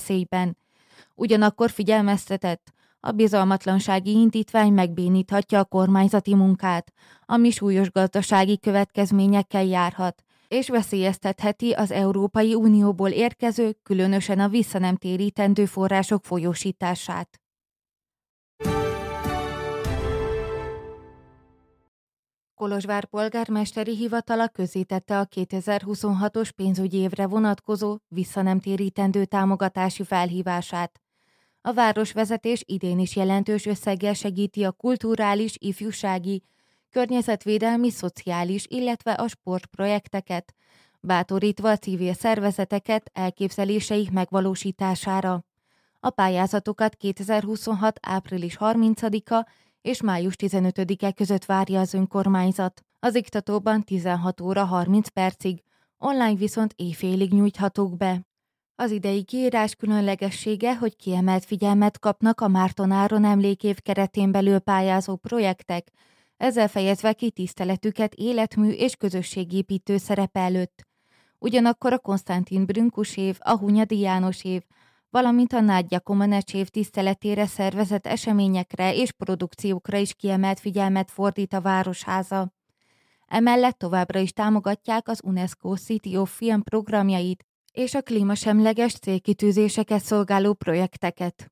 veszélyben. Ugyanakkor figyelmeztetett, a bizalmatlansági indítvány megbéníthatja a kormányzati munkát, ami súlyos gazdasági következményekkel járhat, és veszélyeztetheti az Európai Unióból érkező, különösen a visszanemtérítendő források folyósítását. Kolozsvár polgármesteri hivatala közzétette a 2026-os pénzügyi évre vonatkozó visszanemtérítendő támogatási felhívását. A városvezetés idén is jelentős összeggel segíti a kulturális, ifjúsági, környezetvédelmi, szociális, illetve a sportprojekteket, bátorítva a civil szervezeteket elképzeléseik megvalósítására. A pályázatokat 2026. április 30-a és május 15-e között várja az önkormányzat. Az iktatóban 16 óra 30 percig, online viszont éjfélig nyújthatók be. Az idei kiírás különlegessége, hogy kiemelt figyelmet kapnak a Márton Áron emlékév keretén belül pályázó projektek, ezzel fejezve ki tiszteletüket életmű és közösségépítő szerepe előtt. Ugyanakkor a Konstantin Brünkus év, a Hunyadi János év, valamint a Nádja Komanecz év tiszteletére szervezett eseményekre és produkciókra is kiemelt figyelmet fordít a Városháza. Emellett továbbra is támogatják az UNESCO City of Film programjait és a klímasemleges célkitűzéseket szolgáló projekteket.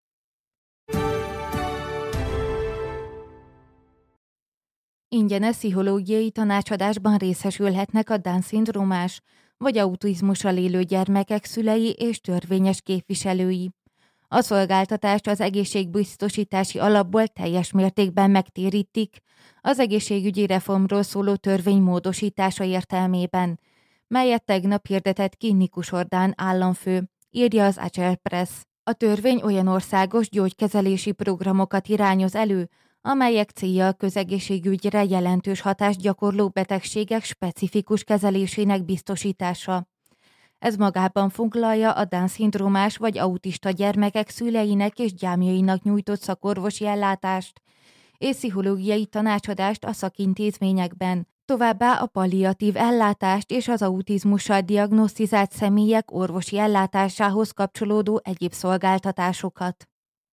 Ingyenes pszichológiai tanácsadásban részesülhetnek a Down-szindrómás vagy autizmussal élő gyermekek szülei és törvényes képviselői. A szolgáltatást az egészségbiztosítási alapból teljes mértékben megtérítik az egészségügyi reformról szóló törvény módosítása értelmében, melyet tegnap hirdetett ki Nikus Ordán államfő, írja az Agile Press. A törvény olyan országos gyógykezelési programokat irányoz elő, amelyek célja a közegészségügyre jelentős hatást gyakorló betegségek specifikus kezelésének biztosítása. Ez magában foglalja a Down-szindrómás vagy autista gyermekek szüleinek és gyámjainak nyújtott szakorvosi ellátást és pszichológiai tanácsadást a szakintézményekben, továbbá a palliatív ellátást és az autizmussal diagnosztizált személyek orvosi ellátásához kapcsolódó egyéb szolgáltatásokat.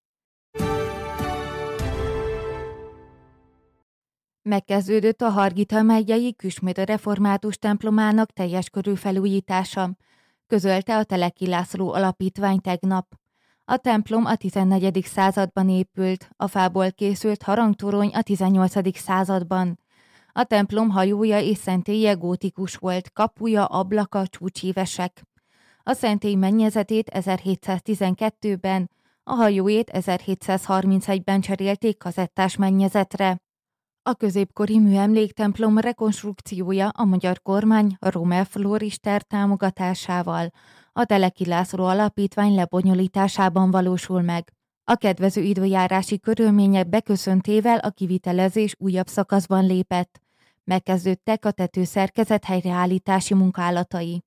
Megkezdődött a Hargita megyei Küsmöd református templomának teljes körű felújítása, közölte a Teleki László Alapítvány tegnap. A templom a 14. században épült, a fából készült harangtorony a 18. században. A templom hajója és szentélye gótikus volt, kapuja, ablaka csúcsívesek. A szentély mennyezetét 1712-ben, a hajóét 1731-ben cserélték kazettás mennyezetre. A középkori műemléktemplom rekonstrukciója a magyar kormány Rommel Florister támogatásával a Teleki László Alapítvány lebonyolításában valósul meg. A kedvező időjárási körülmények beköszöntével a kivitelezés újabb szakaszban lépett. Megkezdődtek a tetőszerkezet helyreállítási munkálatai.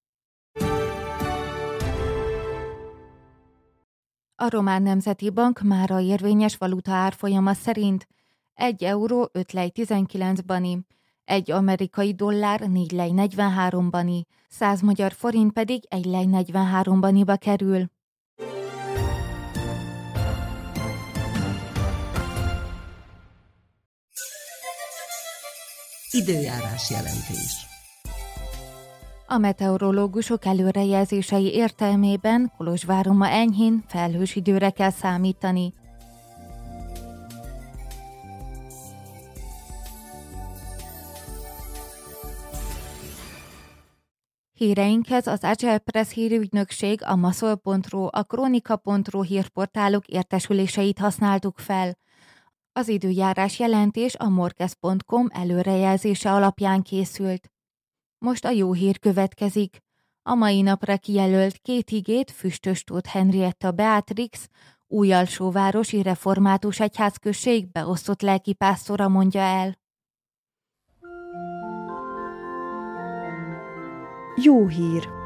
A Román Nemzeti Bank mára érvényes valuta árfolyama szerint 1 euró 5 lej 19 bani, 1 amerikai dollár 4 lej 43 bani, 100 magyar forint pedig 1 lej 43 baniba kerül. Időjárás jelentés. A meteorológusok előrejelzései értelmében Kolozsváron ma enyhén felhős időre kell számítani. Híreinkhez az Agile Press hírügynökség, a maszol.ro, a kronika.ro hírportálok értesüléseit használtuk fel. Az időjárás jelentés a morkez.com előrejelzése alapján készült. Most a jó hír következik. A mai napra kijelölt 2 igét Füstös Tóth Henrietta Beatrix, Újalsóvárosi Református Egyházközség beosztott lelkipásztora mondja el. Jó hír!